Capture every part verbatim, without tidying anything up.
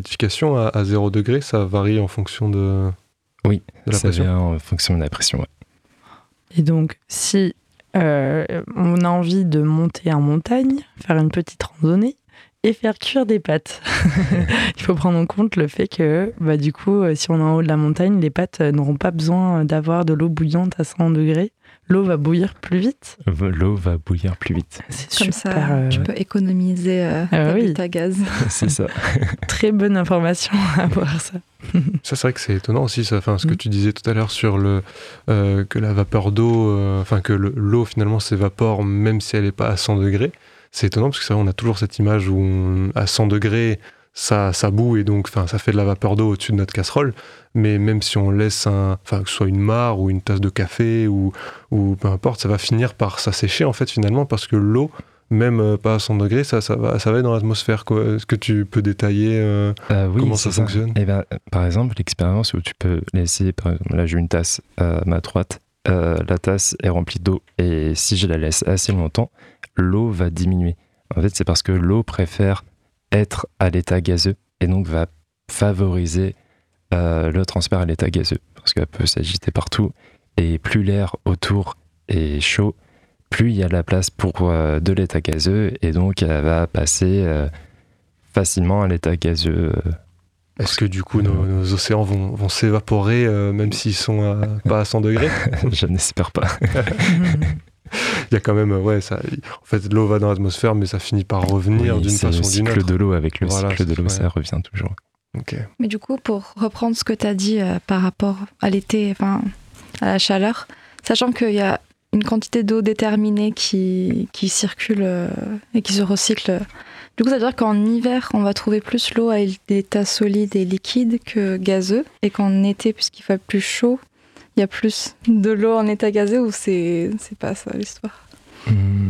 solidification à, à zéro degré, ça varie en fonction de, oui, de la ça pression. varie en fonction de la pression. Ouais. Et donc, si euh, on a envie de monter en montagne, faire une petite randonnée et faire cuire des pâtes, il faut prendre en compte le fait que, bah, du coup, si on est en haut de la montagne, les pâtes n'auront pas besoin d'avoir de l'eau bouillante à cent degrés. L'eau va bouillir plus vite. L'eau va bouillir plus vite. C'est Comme super, ça, euh, tu peux économiser euh, Ah ta oui. butte à gaz. C'est ça. Très bonne information à avoir, ça. Ça, c'est vrai que c'est étonnant aussi, ça, enfin, ce Mm. que tu disais tout à l'heure sur le, euh, que la vapeur d'eau, euh, enfin que le- l'eau finalement s'évapore même si elle n'est pas à cent degrés. C'est étonnant parce que ça, on a toujours cette image où on- à cent degrés, ça, ça bout et donc enfin, ça fait de la vapeur d'eau au-dessus de notre casserole. Mais même si on laisse un, enfin, que ce soit une mare ou une tasse de café ou, ou peu importe, ça va finir par s'assécher en fait finalement parce que l'eau, même euh, pas à cent degrés, ça, ça, va, ça va dans l'atmosphère, quoi. Est-ce que tu peux détailler euh, Euh, oui, comment c'est ça fonctionne? Eh ben, euh, par exemple, l'expérience où tu peux laisser, par exemple, là j'ai une tasse à ma droite, euh, la tasse est remplie d'eau et si je la laisse assez longtemps, l'eau va diminuer. En fait, c'est parce que l'eau préfère être à l'état gazeux et donc va favoriser euh, le transfert à l'état gazeux parce qu'elle peut s'agiter partout et plus l'air autour est chaud, plus il y a de la place pour euh, de l'état gazeux et donc elle va passer euh, facilement à l'état gazeux. euh, Est-ce que du coup nos, nos océans vont, vont s'évaporer euh, même s'ils sont à- pas à cent degrés? Je n'espère pas. Il y a quand même, euh, ouais, ça, en fait, l'eau va dans l'atmosphère, mais ça finit par revenir Oui, d'une c'est façon le ou d'une cycle autre. de l'eau. Avec le Voilà, cycle de l'eau, ouais. ça revient toujours. Ok. Mais du coup, pour reprendre ce que tu as dit euh, par rapport à l'été, enfin, à la chaleur, sachant qu'il y a une quantité d'eau déterminée qui, qui circule euh, et qui se recycle, du coup, ça veut dire qu'en hiver, on va trouver plus l'eau à l'état solide et liquide que gazeux, et qu'en été, puisqu'il fait plus chaud, il y a plus de l'eau en état gazeux, ou c'est, c'est pas ça l'histoire? Hum,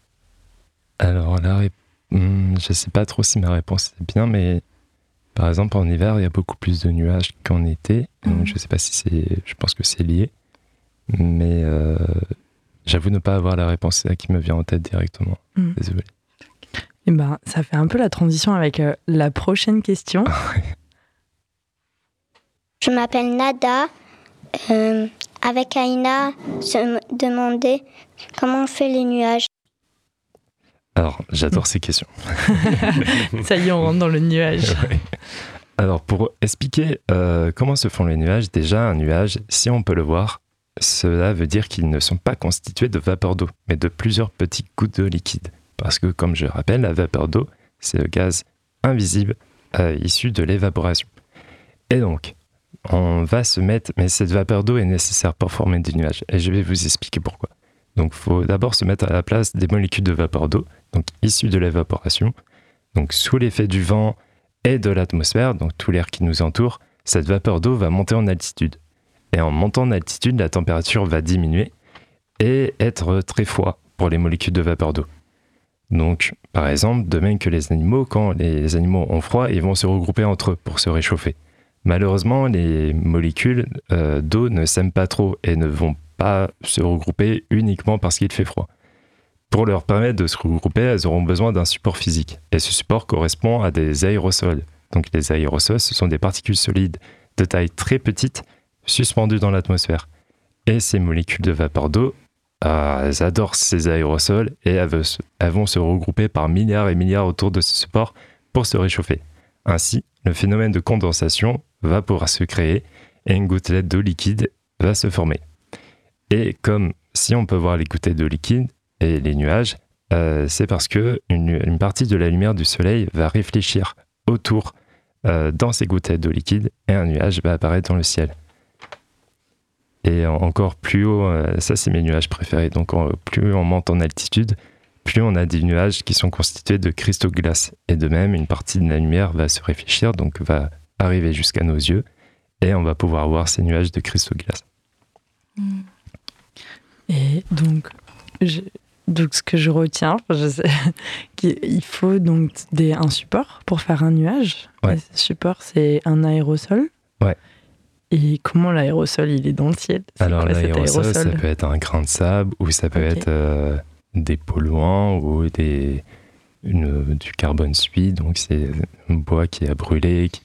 Alors là, ré- hum, je sais pas trop si ma réponse est bien, mais par exemple en hiver, il y a beaucoup plus de nuages qu'en été. Donc Mhm. je sais pas si c'est, je pense que c'est lié, mais euh, j'avoue ne pas avoir la réponse là qui me vient en tête directement. Mhm. Désolé. Et ben, ça fait un peu la transition avec euh, la prochaine question. Je m'appelle Nada. Euh, avec Aïna, se m- demandait comment on fait les nuages. Alors j'adore ces questions. Ça y est, on rentre dans le nuage. Ouais. Alors, pour expliquer euh, comment se font les nuages, déjà, un nuage, si on peut le voir, cela veut dire qu'ils ne sont pas constitués de vapeur d'eau, mais de plusieurs petites gouttes d'eau liquide. Parce que, comme je le rappelle, la vapeur d'eau, c'est le gaz invisible euh, issu de l'évaporation. Et donc, on va se mettre... Mais cette vapeur d'eau est nécessaire pour former des nuages. Et je vais vous expliquer pourquoi. Donc, il faut d'abord se mettre à la place des molécules de vapeur d'eau, donc issues de l'évaporation. Donc, sous l'effet du vent et de l'atmosphère, donc tout l'air qui nous entoure, cette vapeur d'eau va monter en altitude. Et en montant en altitude, la température va diminuer et être très froid pour les molécules de vapeur d'eau. Donc, par exemple, de même que les animaux, quand les animaux ont froid, ils vont se regrouper entre eux pour se réchauffer. Malheureusement, les molécules euh, d'eau ne s'aiment pas trop et ne vont pas se regrouper uniquement parce qu'il fait froid. Pour leur permettre de se regrouper, elles auront besoin d'un support physique. Et ce support correspond à des aérosols. Donc les aérosols, ce sont des particules solides de taille très petite, suspendues dans l'atmosphère. Et ces molécules de vapeur d'eau, euh, elles adorent ces aérosols et elles, veulent, elles vont se regrouper par milliards et milliards autour de ce support pour se réchauffer. Ainsi, le phénomène de condensation va pouvoir se créer et une gouttelette d'eau liquide va se former. Et comme si on peut voir les gouttelettes d'eau liquide et les nuages, euh, c'est parce que une, une partie de la lumière du soleil va réfléchir autour euh, dans ces gouttelettes d'eau liquide et un nuage va apparaître dans le ciel. Et en- encore plus haut, euh, ça c'est mes nuages préférés, donc en- plus on monte en altitude, plus on a des nuages qui sont constitués de cristaux de glace. Et de même, une partie de la lumière va se réfléchir, donc va arriver jusqu'à nos yeux, et on va pouvoir voir ces nuages de cristaux de glace. Et donc, je- donc ce que je retiens, je sais, qu'il faut donc des, un support pour faire un nuage. Ouais. Et ce support, c'est un aérosol. Ouais. Et comment l'aérosol, il est dans le ciel? C'est Alors quoi, cet l'aérosol, ça aérosol peut être un grain de sable, ou ça peut Ok. être euh, des polluants, ou des, une- du carbone suie, donc c'est un bois qui a brûlé, qui